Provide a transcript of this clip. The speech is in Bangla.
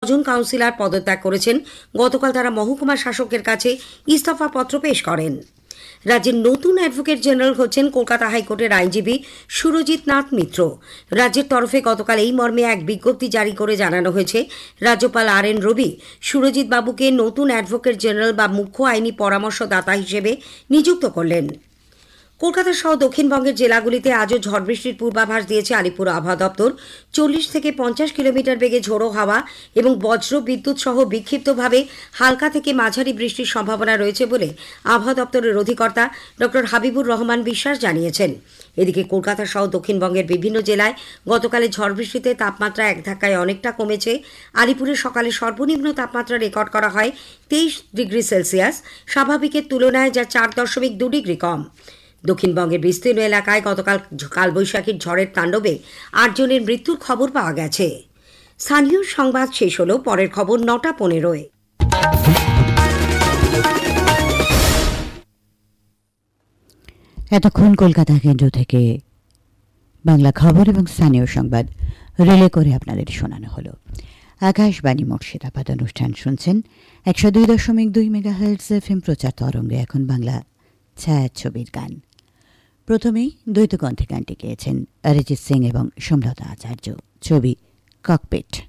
6 কাউন্সিলর পদত্যাগ করেছেন। গতকাল তারা মহকুমা শাসকের কাছে ইস্তফাপত্র পেশ করেন। রাজ্যের নতুন অ্যাডভোকেট জেনারেল হচ্ছেন কলকাতা হাইকোর্টের আইনজীবী সুরজিৎ নাথ মিত্র। রাজ্যের তরফে গতকাল এই মর্মে এক বিজ্ঞপ্তি জারি করে জানানো হয়েছে, রাজ্যপাল RN রবি সুরজিৎ বাবুকে নতুন অ্যাডভোকেট জেনারেল বা মুখ্য আইনি পরামর্শদাতা হিসেবে নিযুক্ত করলেন। কলকাতা সহ দক্ষিণবঙ্গের জেলাগুলিতে আজও ঝড় বৃষ্টির পূর্বাভাস দিয়েছে আলিপুর আবহাওয়া দপ্তর। 40 থেকে 50 কিলোমিটার বেগে ঝোড়ো হাওয়া এবং বজ্র বিদ্যুৎ সহ বিক্ষিপ্তভাবে হালকা থেকে মাঝারি বৃষ্টির সম্ভাবনা রয়েছে বলে আবহাওয়া দপ্তরের অধিকর্তা ডক্টর হাবিবুর রহমান বিশ্বাস জানিয়েছেন। এদিকে কলকাতা সহ দক্ষিণবঙ্গের বিভিন্ন জেলায় গতকালে ঝড় বৃষ্টিতে তাপমাত্রা এক ধাক্কায় অনেকটা কমেছে। আলিপুরে সকালে সর্বনিম্ন তাপমাত্রা রেকর্ড করা হয় 23 ডিগ্রি সেলসিয়াস, স্বাভাবিকের তুলনায় যা 4.2 ডিগ্রি কম। দক্ষিণবঙ্গের বিস্তীর্ণ এলাকায় গতকাল কালবৈশাখীর ঝড়ের তাণ্ডবে 8 জনের মৃত্যুর খবর পাওয়া গেছে। স্থানীয় সংবাদ শেষ হলো। পরের খবর 9:15। এতক্ষণ কলকাতা কেন্দ্র থেকে বাংলা খবর এবং স্থানীয় সংবাদ রিলে করে আপনাদের শোনানো হলো। আকাশবাণী মুর্শিদাবাদ অনুষ্ঠান শুনছেন 102.2 মেগাহার্টজ FM প্রচার তরঙ্গে। এখন বাংলা ছায়াছবির গান। প্রথমেই দ্বৈত কণ্ঠে গানটি গেয়েছেন অরিজিৎ সিং এবং সমলতা আচার্য। ছবি ককপিট।